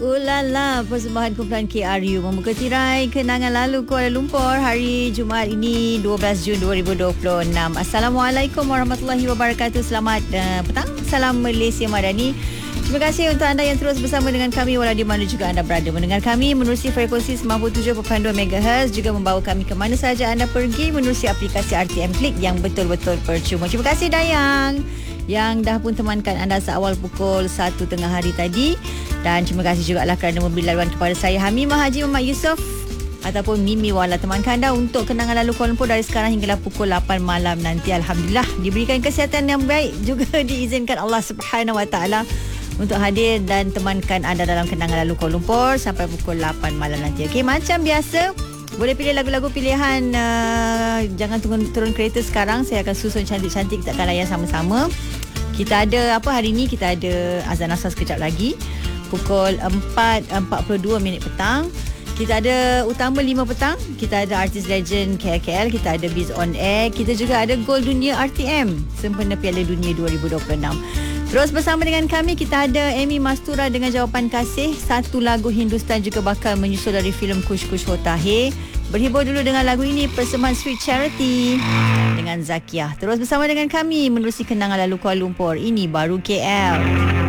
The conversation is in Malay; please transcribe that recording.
Ulala, persembahan kumpulan KRU membuka tirai kenangan lalu Kuala Lumpur hari Jumaat ini 12 Jun 2026. Assalamualaikum warahmatullahi wabarakatuh. Selamat petang. Salam Malaysia Madani. Terima kasih untuk anda yang terus bersama dengan kami walau di mana juga anda berada mendengar kami menerusi frekuensi 97.2 MHz, juga membawa kami ke mana sahaja anda pergi menerusi aplikasi RTM Klik yang betul-betul percuma. Terima kasih Dayang yang dah pun temankan anda seawal pukul 1 tengah hari tadi, dan terima kasih juga lah kerana memberi laluan kepada saya Hamimah Haji Muhammad Yusof ataupun Mimi Wala, temankan anda untuk kenangan lalu Kuala Lumpur dari sekarang hinggalah pukul 8 malam nanti. Alhamdulillah diberikan kesihatan yang baik, juga diizinkan Allah Subhanahu Wa Taala untuk hadir dan temankan anda dalam kenangan lalu Kuala Lumpur sampai pukul 8 malam nanti. Okey, macam biasa boleh pilih lagu-lagu pilihan. Jangan turun kereta sekarang. Saya akan susun cantik-cantik, kita akan layan sama-sama. Kita ada apa hari ni? Kita ada azan asar sekejap lagi pukul 4.42 petang. Kita ada utama 5 petang. Kita ada artis legend KL. Kita ada Biz on Air. Kita juga ada Gol Dunia RTM sempena Piala Dunia 2026. Terus bersama dengan kami, kita ada Amy Mastura dengan Jawapan Kasih. Satu lagu Hindustan juga bakal menyusul dari filem Kush Kush Hota Hai. Berhibur dulu dengan lagu ini, persembahan Sweet Charity dengan Zakiah. Terus bersama dengan kami menerusi kenangan lalu Kuala Lumpur. Ini baru KL.